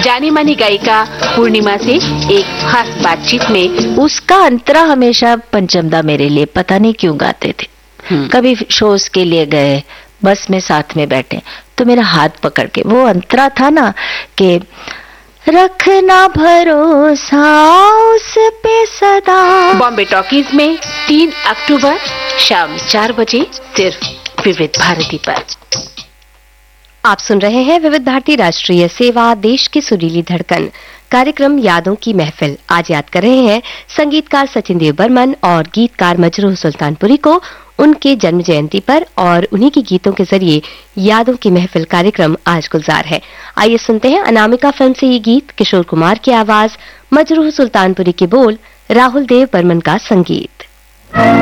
जानी मानी गायिका पूर्णिमा से एक खास बातचीत में उसका अंतरा हमेशा पंचमदा मेरे लिए पता नहीं क्यों गाते थे। कभी शोज के लिए गए, बस में साथ में बैठे तो मेरा हाथ पकड़ के वो अंतरा था ना कि रखना भरोसा उस पे सदा। बॉम्बे टॉकीज में 3 अक्टूबर शाम 4 बजे सिर्फ विविध भारती पर। आप सुन रहे हैं विविध भारती राष्ट्रीय सेवा, देश की सुरीली धड़कन, कार्यक्रम यादों की महफिल। आज याद कर रहे हैं संगीतकार सचिन देव बर्मन और गीतकार मजरूह सुल्तानपुरी को उनके जन्म जयंती पर, और उन्हीं के गीतों के जरिए यादों की महफिल कार्यक्रम आज गुलजार है। आइए सुनते हैं अनामिका फिल्म से ये गीत, किशोर कुमार की आवाज, मजरूह सुल्तानपुरी के बोल, राहुल देव बर्मन का संगीत।